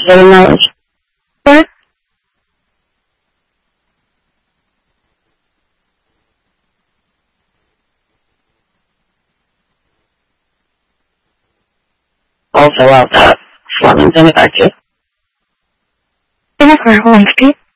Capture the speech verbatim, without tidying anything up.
getting knowledge. What? Also, well, that Flemington, if I could. Jennifer Hornsby.